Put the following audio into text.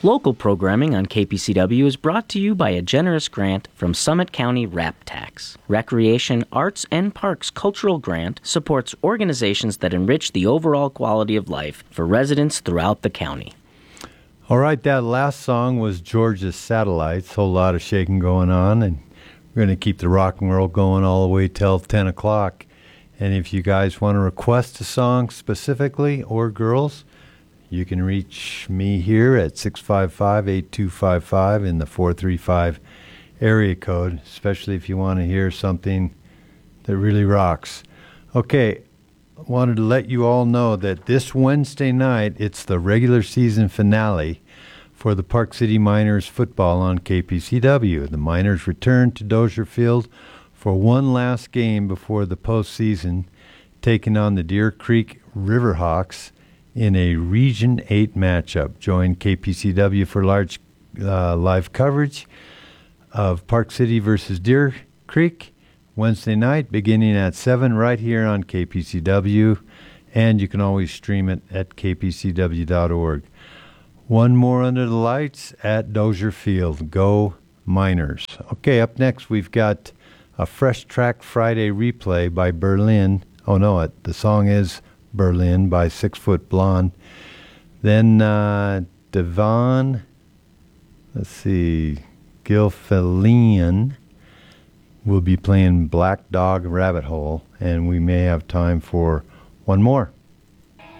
Local programming on KPCW is brought to you by a generous grant from Summit County RAP Tax. Recreation, Arts, and Parks Cultural Grant supports organizations that enrich the overall quality of life for residents throughout the county. All right, that last song was Georgia's Satellites. Whole lot of shaking going on, and we're going to keep the rock and roll going all the way till 10 o'clock. And if you guys want to request a song specifically, or girls, you can reach me here at 655-8255 in the 435 area code, especially if you want to hear something that really rocks. Okay, I wanted to let you all know that this Wednesday night, it's the regular season finale for the Park City Miners football on KPCW. The Miners return to Dozier Field for one last game before the postseason, taking on the Deer Creek Riverhawks in a Region 8 matchup. Join KPCW for large live coverage of Park City versus Deer Creek Wednesday night, beginning at 7 right here on KPCW, and you can always stream it at kpcw.org. One more under the lights at Dozier Field. Go Miners. Okay, up next we've got a Fresh Track Friday replay by Berlin. Oh no, the song is Berlin by 6 Foot Blonde. Then Devon, Gilfillian will be playing Black Dog Rabbit Hole, and we may have time for one more.